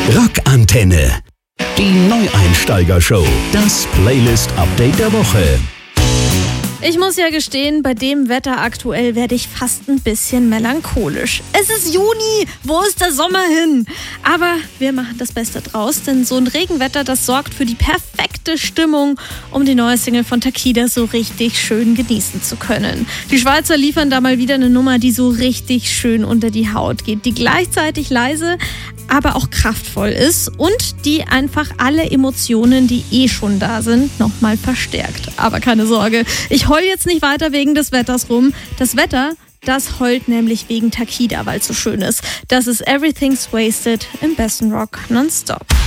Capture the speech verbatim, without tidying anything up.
Rockantenne. Die Neueinsteiger-Show. Das Playlist-Update der Woche. Ich muss ja gestehen, bei dem Wetter aktuell werde ich fast ein bisschen melancholisch. Es ist Juni, wo ist der Sommer hin? Aber wir machen das Beste draus, denn so ein Regenwetter, das sorgt für die perfekte Stimmung, um die neue Single von Takida so richtig schön genießen zu können. Die Schweizer liefern da mal wieder eine Nummer, die so richtig schön unter die Haut geht, die gleichzeitig leise, aber auch kraftvoll ist und die einfach alle Emotionen, die eh schon da sind, nochmal verstärkt. Aber keine Sorge, ich heul jetzt nicht weiter wegen des Wetters rum. Das Wetter, das heult nämlich wegen Takida, weil es so schön ist. Das ist Everything's Wasted im besten Rock nonstop.